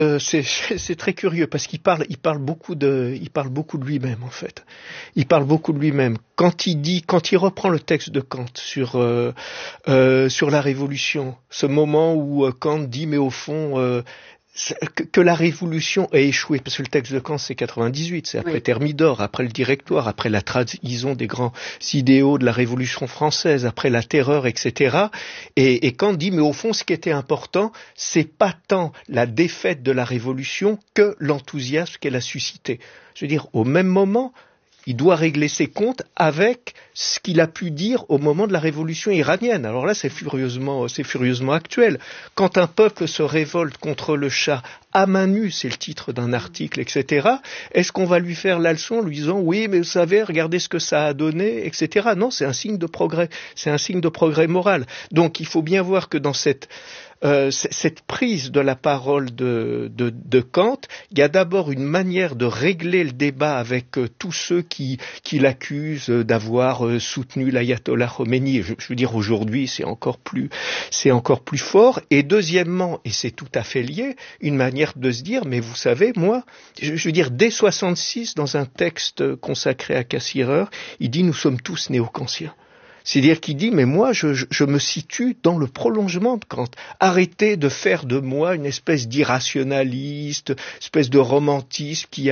C'est très curieux parce il parle beaucoup de lui-même en fait. Il parle beaucoup de lui-même. Quand il reprend le texte de Kant sur la révolution, ce moment où Kant dit mais au fond que la révolution a échoué, parce que le texte de Kant c'est 98, c'est après Thermidor, après le Directoire, après la trahison des grands idéaux de la Révolution française, après la terreur, etc. Et Kant dit mais au fond ce qui était important, c'est pas tant la défaite de la Révolution que l'enthousiasme qu'elle a suscité. Je veux dire, au même moment, il doit régler ses comptes avec ce qu'il a pu dire au moment de la révolution iranienne. Alors là, c'est furieusement actuel. Quand un peuple se révolte contre le Shah à main nue, c'est le titre d'un article, etc., est-ce qu'on va lui faire la leçon en lui disant oui, mais vous savez, regardez ce que ça a donné, etc. Non, c'est un signe de progrès. C'est un signe de progrès moral. Donc, il faut bien voir que dans cette prise de la parole de Kant, il y a d'abord une manière de régler le débat avec tous ceux qui l'accusent d'avoir soutenu l'ayatollah Khomeini. Je veux dire, aujourd'hui, c'est encore plus fort. Et deuxièmement, et c'est tout à fait lié, une manière de se dire, mais vous savez, moi, je veux dire, dès 66, dans un texte consacré à Cassirer, il dit, nous sommes tous néo-kantiens. C'est-à-dire qu'il dit, mais moi, je me situe dans le prolongement de Kant. Arrêtez de faire de moi une espèce d'irrationaliste, espèce de romantisme qui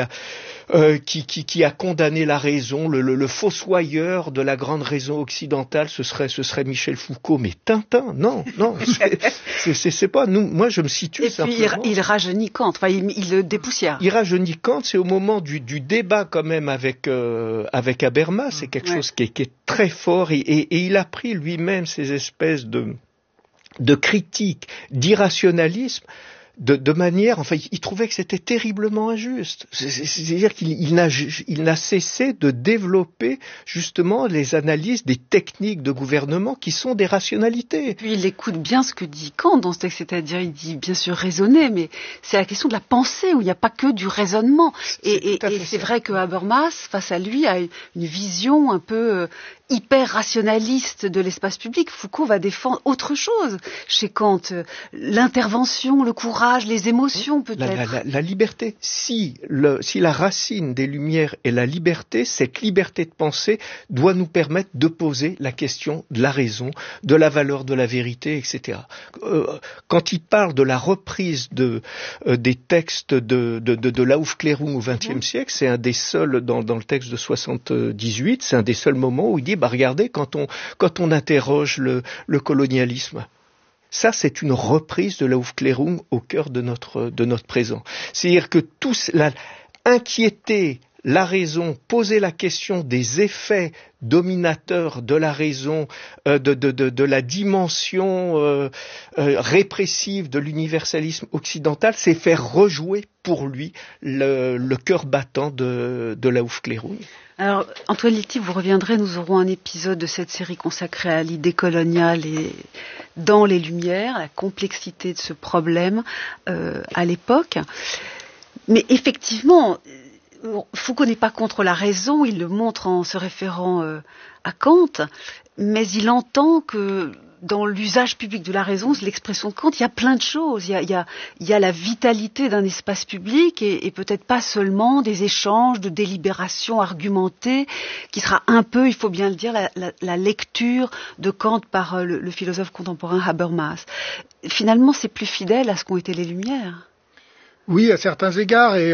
a condamné la raison, le fossoyeur de la grande raison occidentale, ce serait Michel Foucault. Mais Tintin, non, c'est pas nous. Moi, je me situe et simplement. puis il rajeunit Kant, enfin, il le dépoussière. Il rajeunit Kant, c'est au moment du débat quand même avec Habermas, c'est quelque chose qui est très fort et il a pris lui-même ces espèces de critiques, d'irrationalisme, de manière, enfin, il trouvait que c'était terriblement injuste. C'est-à-dire qu'il n'a cessé de développer justement les analyses des techniques de gouvernement qui sont des rationalités. Puis il écoute bien ce que dit Kant dans ce texte, c'est-à-dire il dit bien sûr raisonner, mais c'est la question de la pensée où il n'y a pas que du raisonnement. Et c'est vrai que Habermas, face à lui, a une vision un peu hyper rationaliste de l'espace public. Foucault va défendre autre chose chez Kant, l'intervention, le courage, les émotions peut-être. La liberté. Si la racine des Lumières est la liberté, cette liberté de penser doit nous permettre de poser la question de la raison, de la valeur de la vérité, etc. Quand il parle de la reprise des textes de Laufklärung au XXe siècle, c'est un des seuls dans le texte de 78, c'est un des seuls moments où il dit regardez, quand on interroge le colonialisme, ça c'est une reprise de Laufklärung au cœur de notre présent. C'est-à-dire que inquiéter la raison, poser la question des effets dominateurs de la raison, de la dimension répressive de l'universalisme occidental, c'est faire rejouer pour lui le cœur battant de Laufklärung. Alors, Antoine Lity, vous reviendrez, nous aurons un épisode de cette série consacrée à l'idée coloniale et dans les Lumières, la complexité de ce problème à l'époque. Mais effectivement, Foucault n'est pas contre la raison, il le montre en se référant à Kant, mais il entend que dans l'usage public de la raison, c'est l'expression de Kant, il y a plein de choses. Il y a la vitalité d'un espace public et peut-être pas seulement des échanges de délibérations argumentées, qui sera un peu, il faut bien le dire, la lecture de Kant par le philosophe contemporain Habermas. Finalement, c'est plus fidèle à ce qu'ont été les Lumières. Oui, à certains égards, et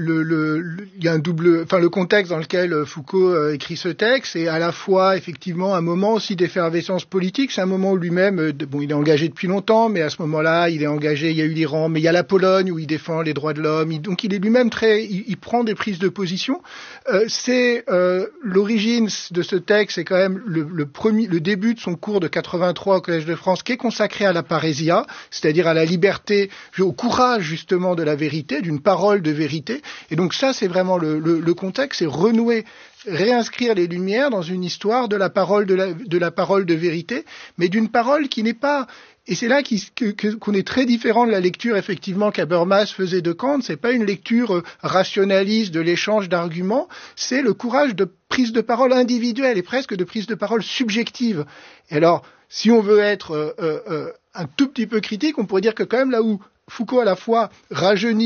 il y a le contexte dans lequel Foucault écrit ce texte, est à la fois effectivement un moment aussi d'effervescence politique. C'est un moment où lui-même, il est engagé depuis longtemps, mais à ce moment-là, il est engagé. Il y a eu l'Iran, mais il y a la Pologne où il défend les droits de l'homme. Donc il est lui-même il prend des prises de position. C'est l'origine de ce texte, c'est quand même le début de son cours de 83 au Collège de France, qui est consacré à la parésia, c'est-à-dire à la liberté, au courage justement de la vérité, d'une parole de vérité. Et donc ça, c'est vraiment le contexte, c'est réinscrire les Lumières dans une histoire de la parole de vérité, mais d'une parole qui n'est pas... Et c'est là qu'on est très différent de la lecture effectivement qu'Habermas faisait de Kant. C'est pas une lecture rationaliste de l'échange d'arguments, c'est le courage de prise de parole individuelle et presque de prise de parole subjective. Et alors, si on veut être un tout petit peu critique, on pourrait dire que quand même là où Foucault à la fois rajeunit